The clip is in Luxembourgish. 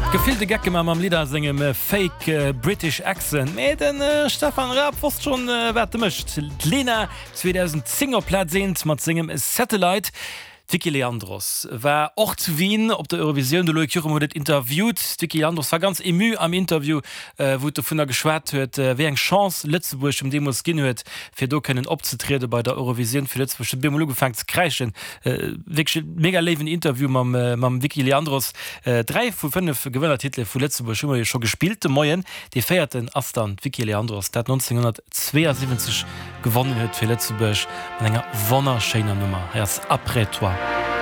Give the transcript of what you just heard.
Gefilde Gecke am Lieder singem Fake British Accent. Den Stefan Raab fast schon werte mischt. Lena 2010 Platz sind mat singem Satellite. Vicky Leandros war auch zu Wien op der Eurovision de Loic interviewt. Vicky Leandros war ganz emu am Interview, wo du vun der geschwert huet, wie eng Chance Lützeburg dem muss gin huet, fir do können opzetrede bei der Eurovision für Lützeburg Bemolo gefangen zu kreischen. Mega leven Interview mam Vicky Leandros. 3 vu 5 Gewinnertitel vu Lützeburg schon schon gespielte Moien, die feierten Astan Vicky Leandros, der 1972 gewonnen huet für Lützeburg. Enger wonnerscheiner Nummer. Après toi.